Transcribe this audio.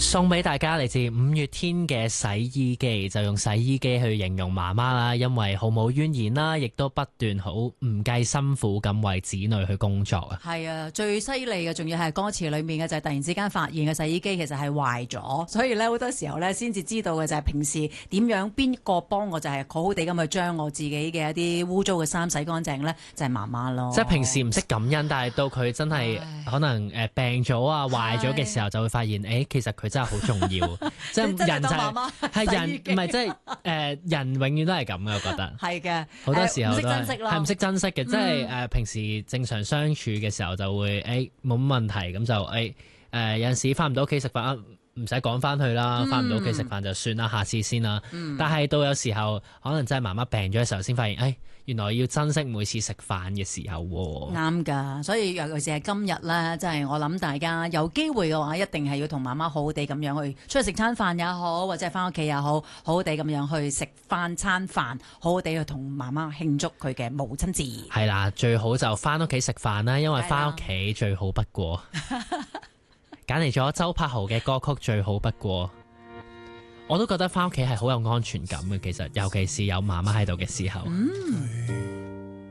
送俾大家嚟自五月天嘅洗衣機，就用洗衣機去形容媽媽啦，因為毫無怨言啦，亦都不斷好唔計辛苦咁為子女去工作啊。 係啊，最犀利嘅仲要係歌詞裏面嘅就係突然之間發現個洗衣機其實係壞咗，所以咧好多時候咧先至知道嘅就係平時點樣邊個幫我就係好好地咁去將我自己嘅一啲污糟嘅衫洗乾淨咧，就係媽媽咯。 即係平時唔識感恩，但係到佢真係可能病咗啊壞咗嘅時候，就會發現其實佢真係好重要。即係人就係人，唔係即係人永遠都係咁嘅，我覺得係嘅。 好多時候都係唔識珍惜嘅，即係平時正常相處嘅時候就會冇乜問題，咁就有陣時翻唔到屋企食飯唔使趕翻去啦，翻唔到屋企食飯就算啦，下次先啦。但係到有時候可能真係媽媽病咗嘅時候，先發現原來要珍惜每次食飯嘅時候喎。 啱㗎，所以尤其是係今日咧，即係我諗大家有機會嘅話，一定係要同媽媽好好地咁樣去出去食餐飯也好，或者係翻屋企也好，好好地咁樣去食翻餐飯，好好地去同媽媽慶祝佢嘅母親節。 係啦，最好就翻屋企食飯啦，因為翻屋企最好不過。揀嚟咗周柏豪嘅歌曲最好不過，我都覺得翻屋企係好有安全感嘅。其實尤其是有媽媽喺度嘅時候。